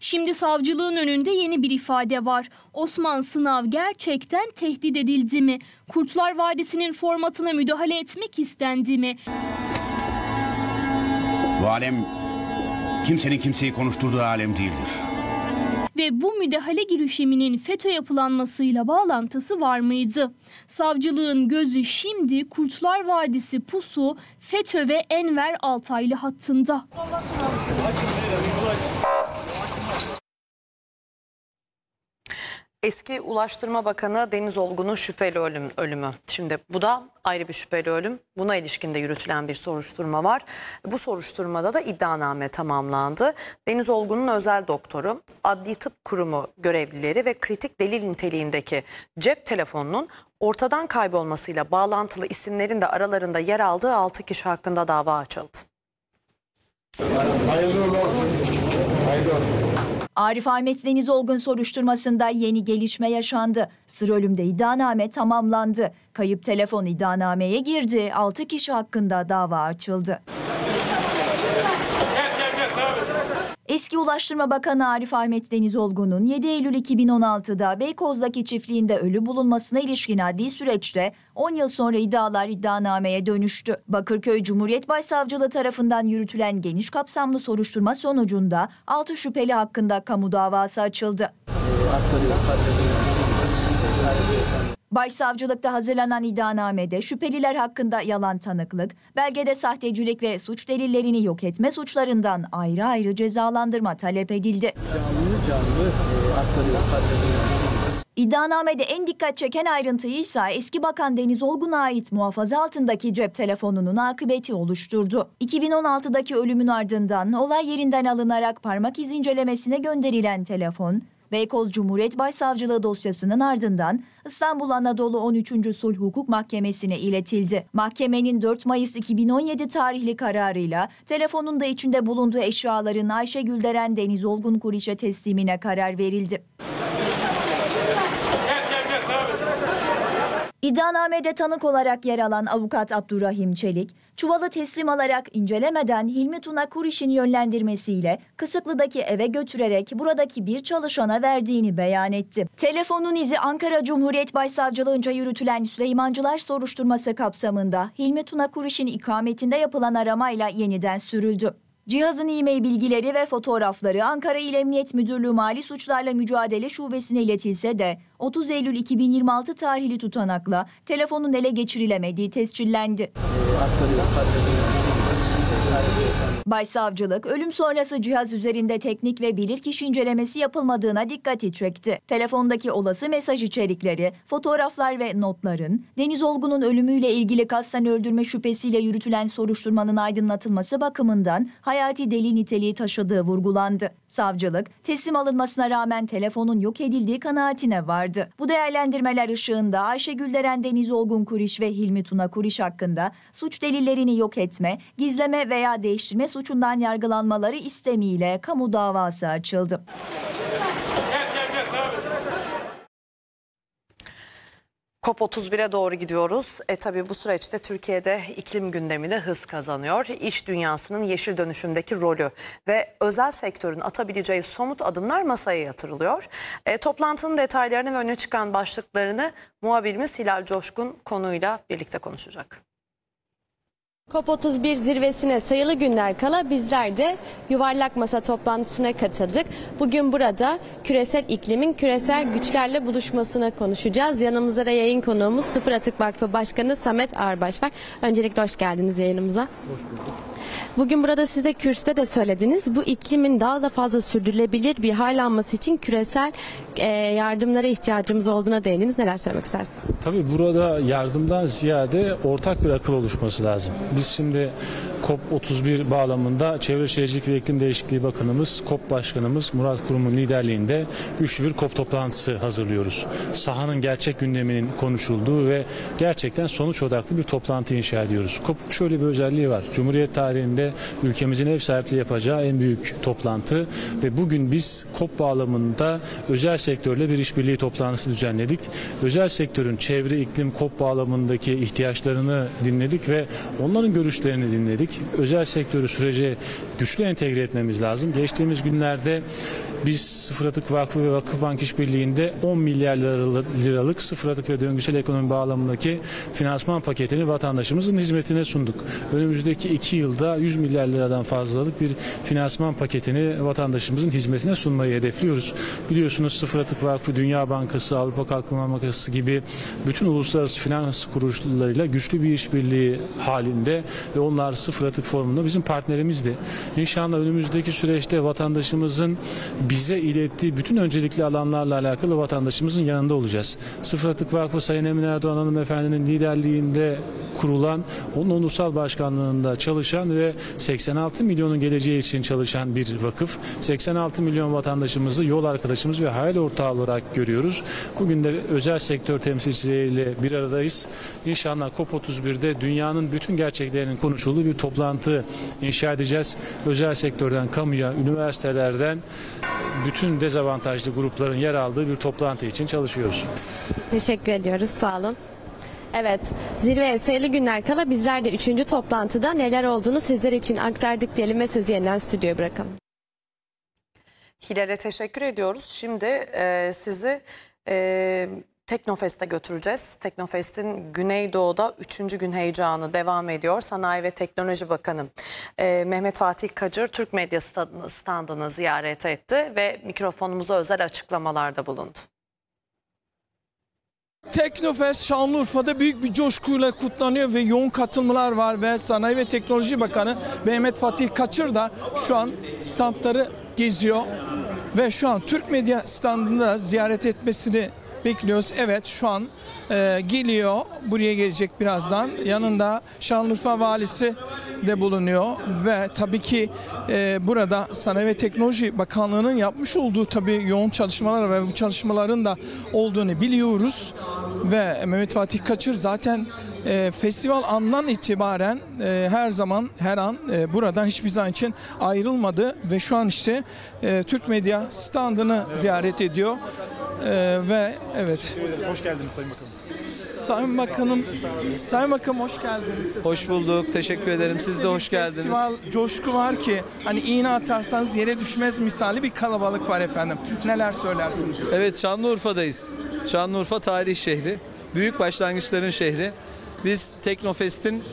Şimdi savcılığın önünde yeni bir ifade var. Osman Sınav gerçekten tehdit edildi mi? Kurtlar Vadisi'nin formatına müdahale etmek istendi mi? Bu alem kimsenin kimseyi konuşturduğu alem değildir. Ve bu müdahale girişiminin FETÖ yapılanmasıyla bağlantısı var mıydı? Savcılığın gözü şimdi Kurtlar Vadisi pusu FETÖ ve Enver Altaylı hattında. Eski Ulaştırma Bakanı Deniz Olgun'un şüpheli ölümü. Şimdi bu da ayrı bir şüpheli ölüm. Buna ilişkin de yürütülen bir soruşturma var. Bu soruşturmada da iddianame tamamlandı. Deniz Olgun'un özel doktoru, Adli Tıp Kurumu görevlileri ve kritik delil niteliğindeki cep telefonunun ortadan kaybolmasıyla bağlantılı isimlerin de aralarında yer aldığı 6 kişi hakkında dava açıldı. Hayırlı olsun. Hayırlı olsun. Arif Ahmet Deniz Olgun soruşturmasında yeni gelişme yaşandı. Sır ölümde iddianame tamamlandı. Kayıp telefon iddianameye girdi. 6 kişi hakkında dava açıldı. Eski Ulaştırma Bakanı Arif Ahmet Deniz Olgun'un 7 Eylül 2016'da Beykoz'daki çiftliğinde ölü bulunmasına ilişkin adli süreçte 10 yıl sonra iddialar iddianameye dönüştü. Bakırköy Cumhuriyet Başsavcılığı tarafından yürütülen geniş kapsamlı soruşturma sonucunda 6 şüpheli hakkında kamu davası açıldı. Başsavcılıkta hazırlanan iddianamede şüpheliler hakkında yalan tanıklık, belgede sahtecilik ve suç delillerini yok etme suçlarından ayrı ayrı cezalandırma talep edildi. İddianamede en dikkat çeken ayrıntıyı ise eski bakan Deniz Olgun'a ait muhafaza altındaki cep telefonunun akıbeti oluşturdu. 2016'daki ölümün ardından olay yerinden alınarak parmak izi incelemesine gönderilen telefon, Beykoz Cumhuriyet Başsavcılığı dosyasının ardından İstanbul Anadolu 13. Sulh Hukuk Mahkemesi'ne iletildi. Mahkemenin 4 Mayıs 2017 tarihli kararıyla telefonun da içinde bulunduğu eşyaların Ayşegül Deren Deniz Olgun Kuriş'e teslimine karar verildi. İddianamede tanık olarak yer alan avukat Abdurrahim Çelik, çuvalı teslim alarak incelemeden Hilmi Tuna Kuriş'in yönlendirmesiyle Kısıklı'daki eve götürerek buradaki bir çalışana verdiğini beyan etti. Telefonun izi Ankara Cumhuriyet Başsavcılığınca yürütülen Süleymancılar soruşturması kapsamında Hilmi Tuna Kuriş'in ikametinde yapılan aramayla yeniden sürüldü. Cihazın e-mail bilgileri ve fotoğrafları Ankara İl Emniyet Müdürlüğü Mali Suçlarla Mücadele Şubesi'ne iletilse de 30 Eylül 2026 tarihli tutanakla telefonun ele geçirilemediği tescillendi. Başsavcılık, ölüm sonrası cihaz üzerinde teknik ve bilirkişi incelemesi yapılmadığına dikkati çekti. Telefondaki olası mesaj içerikleri, fotoğraflar ve notların, Deniz Olgun'un ölümüyle ilgili kasten öldürme şüphesiyle yürütülen soruşturmanın aydınlatılması bakımından hayati delil niteliği taşıdığı vurgulandı. Savcılık, teslim alınmasına rağmen telefonun yok edildiği kanaatine vardı. Bu değerlendirmeler ışığında Ayşegül Deren Deniz Olgun Kuriş ve Hilmi Tuna Kuriş hakkında suç delillerini yok etme, gizleme veya değiştirme suçundan yargılanmaları istemiyle kamu davası açıldı. COP31'e doğru gidiyoruz. Tabii bu süreçte Türkiye'de iklim gündemi de hız kazanıyor. İş dünyasının yeşil dönüşümdeki rolü ve özel sektörün atabileceği somut adımlar masaya yatırılıyor. Toplantının detaylarını ve öne çıkan başlıklarını muhabirimiz Hilal Coşkun konuyla birlikte konuşacak. COP31 zirvesine sayılı günler kala bizler de yuvarlak masa toplantısına katıldık. Bugün burada küresel iklimin küresel güçlerle buluşmasını konuşacağız. Yanımızda da yayın konuğumuz Sıfır Atık Vakfı Başkanı Samet Ağırbaş var. Öncelikle hoş geldiniz yayınımıza. Hoş bulduk. Bugün burada siz de kürsüde de söylediniz. Bu iklimin daha da fazla sürdürülebilir bir hal alması için küresel yardımlara ihtiyacımız olduğuna değindiniz. Neler söylemek istersiniz? Tabii burada yardımdan ziyade ortak bir akıl oluşması lazım. Biz şimdi COP31 bağlamında Çevre Şehircilik ve İklim Değişikliği Bakanımız, COP Başkanımız Murat Kurum'un liderliğinde güçlü bir COP toplantısı hazırlıyoruz. Sahanın gerçek gündeminin konuşulduğu ve gerçekten sonuç odaklı bir toplantı inşa ediyoruz. COP şöyle bir özelliği var. Cumhuriyet tarihinde ülkemizin ev sahipliği yapacağı en büyük toplantı ve bugün biz COP bağlamında özel sektörle bir işbirliği toplantısı düzenledik. Özel sektörün çevre iklim COP bağlamındaki ihtiyaçlarını dinledik ve onların görüşlerini dinledik. Üstelik özel sektörü sürece güçlü entegre etmemiz lazım. Geçtiğimiz günlerde biz Sıfır Atık Vakfı ve Vakıfbank İşbirliği'nde 10 milyar liralık sıfır atık ve döngüsel ekonomi bağlamındaki finansman paketini vatandaşımızın hizmetine sunduk. Önümüzdeki 2 yılda 100 milyar liradan fazlalık bir finansman paketini vatandaşımızın hizmetine sunmayı hedefliyoruz. Biliyorsunuz Sıfır Atık Vakfı, Dünya Bankası, Avrupa Kalkınma Bankası gibi bütün uluslararası finans kuruluşlarıyla güçlü bir işbirliği halinde ve onlar Sıfır Atık Forumu'nda bizim partnerimizdi. İnşallah önümüzdeki süreçte vatandaşımızın bize ilettiği bütün öncelikli alanlarla alakalı vatandaşımızın yanında olacağız. Sıfır Atık Vakfı Sayın Emine Erdoğan Hanımefendinin liderliğinde kurulan, onun onursal başkanlığında çalışan ve 86 milyonun geleceği için çalışan bir vakıf. 86 milyon vatandaşımızı yol arkadaşımız ve hayal ortağı olarak görüyoruz. Bugün de özel sektör temsilcileriyle bir aradayız. İnşallah COP31'de dünyanın bütün gerçeklerinin konuşulduğu bir toplantı inşa edeceğiz. Özel sektörden kamuya, üniversitelerden bütün dezavantajlı grupların yer aldığı bir toplantı için çalışıyoruz. Teşekkür ediyoruz. Sağ olun. Evet, zirveye sayılı günler kala bizler de 3. toplantıda neler olduğunu sizler için aktardık diyelim ve sözü yeniden stüdyoya bırakalım. Hilal'e teşekkür ediyoruz. Şimdi sizi Teknofest'e götüreceğiz. Teknofest'in Güneydoğu'da 3. gün heyecanı devam ediyor. Sanayi ve Teknoloji Bakanı Mehmet Fatih Kacır Türk Medya standını ziyaret etti ve mikrofonumuza özel açıklamalarda bulundu. Teknofest Şanlıurfa'da büyük bir coşkuyla kutlanıyor ve yoğun katılımlar var ve Sanayi ve Teknoloji Bakanı Mehmet Fatih Kacır da şu an standları geziyor ve şu an Türk Medya standında ziyaret etmesini bekliyoruz. Evet, şu an geliyor, buraya gelecek birazdan. Yanında Şanlıurfa Valisi de bulunuyor ve tabii ki burada Sanayi ve Teknoloji Bakanlığı'nın yapmış olduğu tabii yoğun çalışmalar ve bu çalışmaların da olduğunu biliyoruz. Ve Mehmet Fatih Kacır zaten festival andan itibaren her zaman, her an buradan hiçbir zaman için ayrılmadı ve şu an işte Türk Medya standını ziyaret ediyor. Ve evet. Hoş geldiniz Sayın Bakanım. Sayın Bakanım hoş geldiniz. Hoş bulduk. Teşekkür ederim. Siz de hoş geldiniz. Festival coşku var ki hani iğne atarsanız yere düşmez misali bir kalabalık var efendim. Neler söylersiniz? Evet, Şanlıurfa'dayız. Şanlıurfa tarih şehri. Büyük başlangıçların şehri. Biz Teknofest'in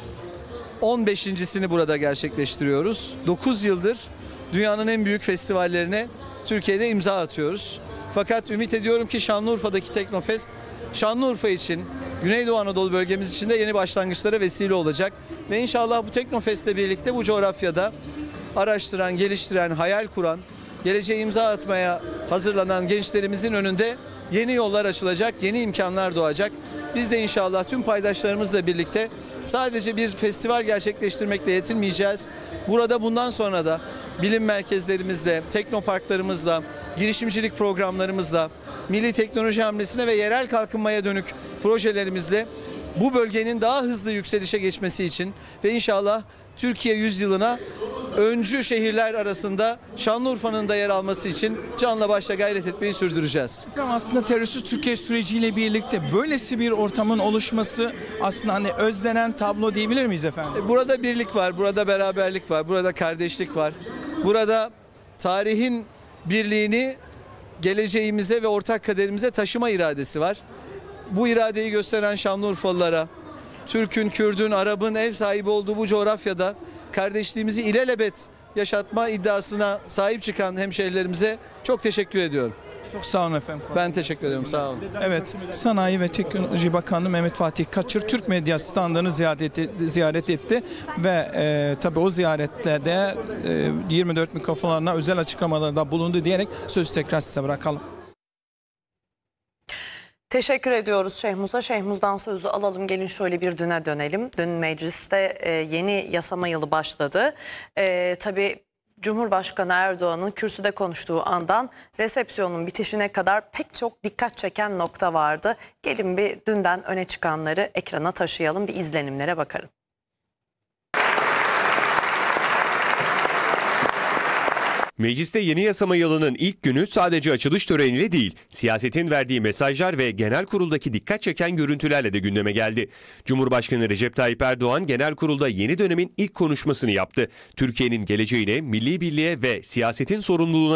15.sini burada gerçekleştiriyoruz. 9 yıldır dünyanın en büyük festivallerine Türkiye'de imza atıyoruz. Fakat ümit ediyorum ki Şanlıurfa'daki Teknofest Şanlıurfa için, Güneydoğu Anadolu bölgemiz için de yeni başlangıçlara vesile olacak. Ve inşallah bu Teknofest'le birlikte bu coğrafyada araştıran, geliştiren, hayal kuran, geleceğe imza atmaya hazırlanan gençlerimizin önünde yeni yollar açılacak, yeni imkanlar doğacak. Biz de inşallah tüm paydaşlarımızla birlikte sadece bir festival gerçekleştirmekle yetinmeyeceğiz. Burada bundan sonra da bilim merkezlerimizle, teknoparklarımızla, girişimcilik programlarımızla, milli teknoloji hamlesine ve yerel kalkınmaya dönük projelerimizle bu bölgenin daha hızlı yükselişe geçmesi için ve inşallah Türkiye yüzyılına öncü şehirler arasında Şanlıurfa'nın da yer alması için canla başla gayret etmeyi sürdüreceğiz. Aslında terörsüz Türkiye süreciyle birlikte böylesi bir ortamın oluşması aslında hani özlenen tablo diyebilir miyiz efendim? Burada birlik var, burada beraberlik var, burada kardeşlik var. Burada tarihin birliğini geleceğimize ve ortak kaderimize taşıma iradesi var. Bu iradeyi gösteren Şanlıurfalılara, Türk'ün, Kürd'ün, Arap'ın ev sahibi olduğu bu coğrafyada kardeşliğimizi ilelebet yaşatma iddiasına sahip çıkan hemşehrilerimize çok teşekkür ediyorum. Çok sağ olun efendim. Ben teşekkür ediyorum. Sağ olun. Evet, Sanayi ve Teknoloji Bakanı Mehmet Fatih Kacır Türk Medya standını ziyaret etti ve tabii o ziyarette de 24 mikrofonlarına özel açıklamalarda bulundu diyerek sözü tekrar size bırakalım. Teşekkür ediyoruz Şehmuz'a. Şehmuz'dan sözü alalım. Gelin şöyle bir düne dönelim. Dün mecliste yeni yasama yılı başladı. Tabii Cumhurbaşkanı Erdoğan'ın kürsüde konuştuğu andan resepsiyonun bitişine kadar pek çok dikkat çeken nokta vardı. Gelin bir dünden öne çıkanları ekrana taşıyalım, bir izlenimlere bakalım. Mecliste yeni yasama yılının ilk günü sadece açılış töreniyle değil, siyasetin verdiği mesajlar ve genel kuruldaki dikkat çeken görüntülerle de gündeme geldi. Cumhurbaşkanı Recep Tayyip Erdoğan genel kurulda yeni dönemin ilk konuşmasını yaptı. Türkiye'nin geleceğine, milli birliğe ve siyasetin sorumluluğuna